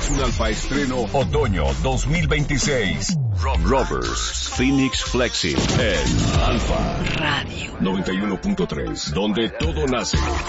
es un Alfa estreno otoño 2026. Rovers Phoenix Flexi en Alfa Radio 91.3, donde todo nace.